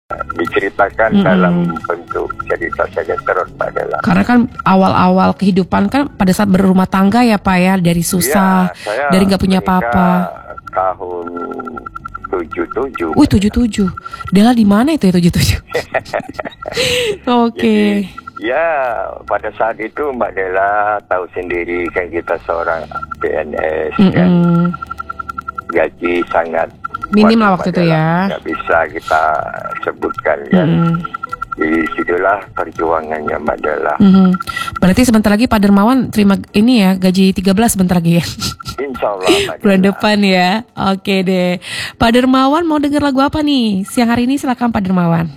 diceritakan dalam bentuk cerita sinetron Mbak Dela. Karena kan awal-awal kehidupan kan pada saat berumah tangga ya Pak ya, dari susah, dari nggak punya apa-apa. Tahun 77. 77. Dela di mana itu ya 77? Oke. Ya, pada saat itu Mbak Dela tahu sendiri kan kita seorang PNS kan. Gaji sangat minim lah waktu itu ya. Nggak bisa kita sebutkan kan. Di situlah perjuangannya Mbak Dela. Berarti sebentar lagi Pak Dermawan terima ini ya, gaji 13 sebentar lagi ya. Insya Allah bulan depan ya. Oke deh. Pak Dermawan mau denger lagu apa nih? Siang hari ini silakan Pak Dermawan.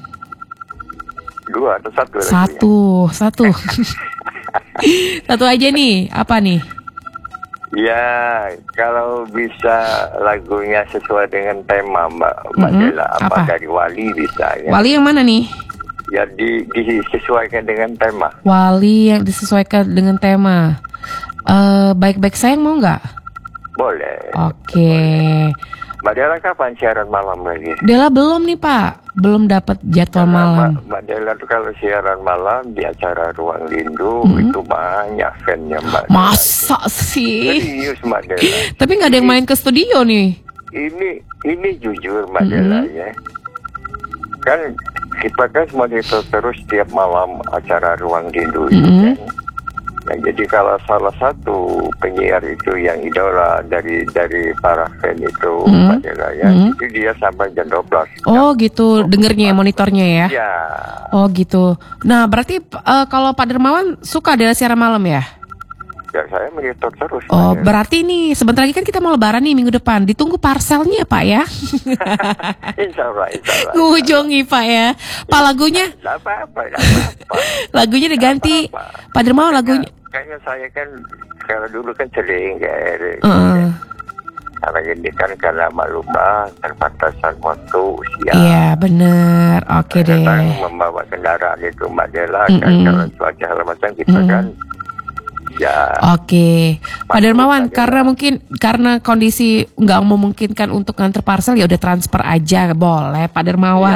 2 atau 1? Satu. Satu aja nih. Apa nih? Ya, kalau bisa lagunya sesuai dengan tema Mbak Dela, apa dari Wali bisa ya. Wali yang mana nih? Ya disesuaikan dengan tema. Wali yang disesuaikan dengan tema. Baik-baik sayang mau nggak? Boleh. Oke. Mbak Dela kapan siaran malam lagi? Dela belum nih Pak, belum dapat jadwal malam. Mbak Dela tuh kalau siaran malam di acara Ruang Lindu itu banyak fan-nya Mbak Dela. Masa sih? Serius Mbak Dela. Tapi nggak ada yang main ke studio nih. Ini jujur Mbak Dela ya. Kan kita kan monitor terus setiap malam acara Ruang Lindu itu kan. Nah, jadi kalau salah satu penyiar itu yang idola dari para fan itu Mbak Dela ya, itu dia sampai jam 12. Oh gitu, dengernya ya, monitornya ya? Iya. Oh gitu. Nah berarti kalau Pak Dermawan suka Dela siaran malam ya? Ya saya monitor terus. Oh berarti nih sebentar lagi kan kita mau lebaran nih minggu depan. Ditunggu parselnya Pak ya? Insya Allah. Ngujongi Pak ya. Pak lagunya? Tidak apa-apa. Lagunya diganti. Pak Dermawan lagunya. Kayaknya saya kan kalau dulu kan sering kayak karena ini kan karena maklumlah terbatasan waktu usia. Iya benar. Oke deh. Membawa kendaraan itu Mbak Dela kan kalau cuaca macam kita kan. Ya. Oke, Pak Dermawan, karena kondisi nggak memungkinkan untuk nganter parcel ya udah transfer aja, boleh Pak Dermawan.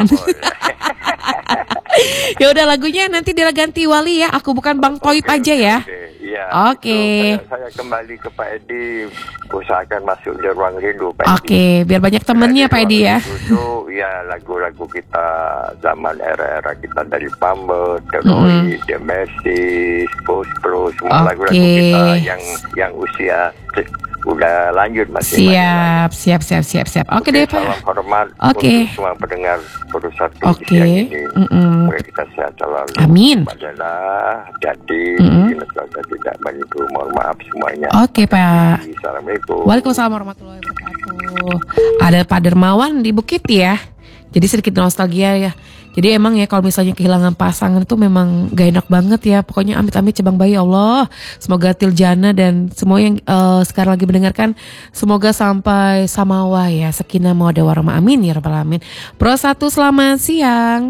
Ya udah lagunya nanti dia ganti Wali ya, aku bukan Bang Toib aja ya. Oke. Saya kembali ke Pak Edi, usahakan masuk di Ruang Rindu Pak Edi. Oke, biar banyak temennya Pak Edi ya. Itu ya lagu-lagu kita zaman era-era kita dari Pambe, The Roy, The Messi, Push Pro, semua lagu-lagu kita yang usia udah lanjut masih. Siap. Oke deh Pak. Salam hormat untuk semua pendengar berusaha siang ini. Semoga kita sehat selalu. Amin. Adalah jadi tidak banyak, mohon maaf semuanya. Oke Pak. Assalamualaikum. Waalaikumsalam warahmatullahi wabarakatuh. Ada Pak Dermawan di Bukit ya. Jadi sedikit nostalgia ya. Jadi emang ya kalau misalnya kehilangan pasangan itu memang gak enak banget ya. Pokoknya amit-amit cabang bayi Allah. Semoga Tiljana dan semua yang sekarang lagi mendengarkan, semoga sampai samawa ya. Sakinah mawaddah warahmah. Amin ya rabbal alamin. Pro 1 selamat siang.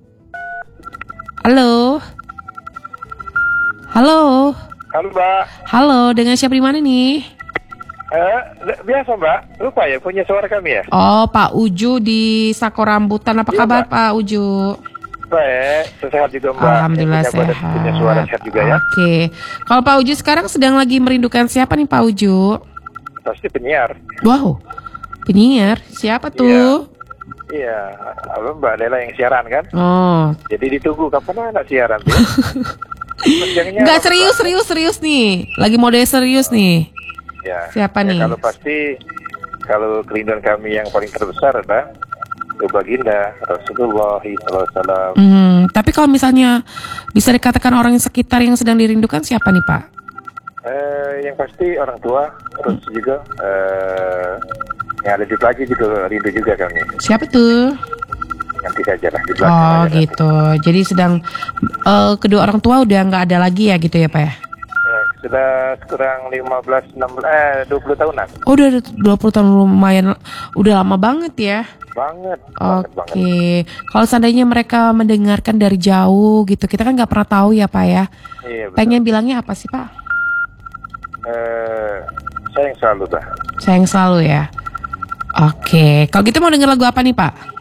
Halo. Halo Mbak. Halo, dengan siapa di mana nih? Biasa Mbak, lupa ya punya suara kami ya? Oh Pak Uju di Sako Rambutan, apa kabar Mbak? Pak Uju? Baik, sehat juga Mbak. Alhamdulillah sehat. Punya suara sehat juga ya. Oke. Kalau Pak Uju sekarang sedang lagi merindukan siapa nih Pak Uju? Pasti penyiar. Wow, penyiar? Siapa tuh? Iya, Mbak Dela yang siaran kan? Oh. Jadi ditunggu kapan anak siaran? Enggak serius nih. Lagi mode serius nih. Ya. Siapa nih? Kalau kerinduan kami yang paling terbesar adalah baginda Rasulullah SAW. Tapi kalau misalnya bisa dikatakan orang sekitar yang sedang dirindukan siapa nih Pak? Yang pasti orang tua, terus juga yang ada di belakang juga rindu juga kami. Siapa tuh? Nanti saja lah di belakang. Oh gitu. Nanti. Jadi sedang kedua orang tua udah nggak ada lagi ya gitu ya Pak ya? Sudah kurang 20 tahunan. Oh udah 20 tahun, lumayan, udah lama banget ya. Banget. Oke. Kalau seandainya mereka mendengarkan dari jauh gitu, kita kan nggak pernah tahu ya Pak ya. Iya, betul. Pengen bilangnya apa sih Pak? Sayang selalu Pak. Sayang selalu ya. Oke. Kalau gitu mau denger lagu apa nih Pak?